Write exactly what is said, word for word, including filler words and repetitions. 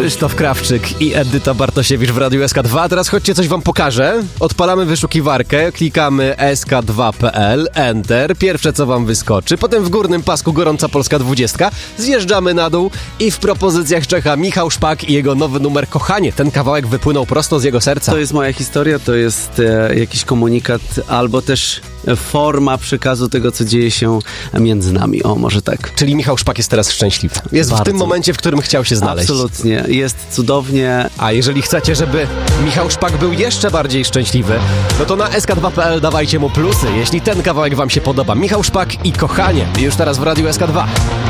Krzysztof Krawczyk i Edyta Bartosiewicz w Radiu S K dwa. A teraz chodźcie, coś wam pokażę. Odpalamy wyszukiwarkę, klikamy S K dwa kropka P L, Enter, pierwsze co wam wyskoczy, potem w górnym pasku Gorąca Polska dwudziestka, zjeżdżamy na dół i w propozycjach czeka Michał Szpak i jego nowy numer Kochanie. Ten kawałek wypłynął prosto z jego serca. To jest moja historia, to jest e, jakiś komunikat albo też forma przekazu tego, co dzieje się między nami. O, może tak. Czyli Michał Szpak jest teraz szczęśliwy. Jest Bardzo. w tym momencie, w którym chciał się znaleźć. Absolutnie. Jest cudownie. A jeżeli chcecie, żeby Michał Szpak był jeszcze bardziej szczęśliwy, no to na S K dwa kropka P L dawajcie mu plusy, jeśli ten kawałek wam się podoba. Michał Szpak i Kochanie. Już teraz w Radiu S K dwa.